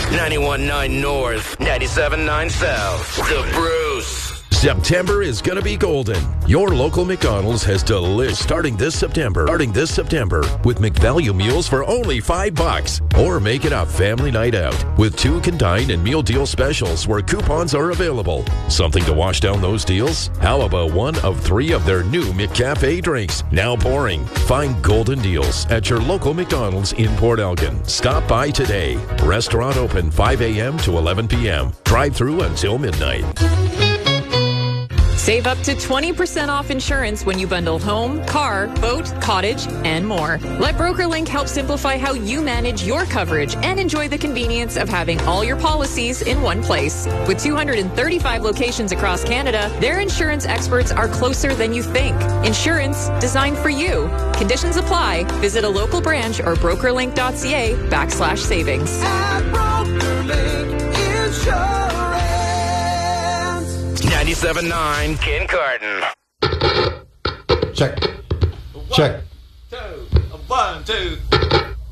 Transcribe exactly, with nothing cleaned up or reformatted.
ninety-one point nine North, ninety-seven point nine South. The Bruce. September is going to be golden. Your local McDonald's has delicious starting this September. Starting this September with McValue meals for only five bucks. Or make it a family night out with two can dine and meal deal specials where coupons are available. Something to wash down those deals? How about one of three of their new McCafe drinks now pouring? Find golden deals at your local McDonald's in Port Elgin. Stop by today. Restaurant open five a.m. to eleven p.m. Drive-through until midnight. Save up to twenty percent off insurance when you bundle home, car, boat, cottage, and more. Let BrokerLink help simplify how you manage your coverage and enjoy the convenience of having all your policies in one place. With two hundred thirty-five locations across Canada, their insurance experts are closer than you think. Insurance designed for you. Conditions apply. Visit a local branch or brokerlink.ca backslash savings. At BrokerLink Insurance. ninety-seven point nine Kincardine. Check. Check. Two. One, two.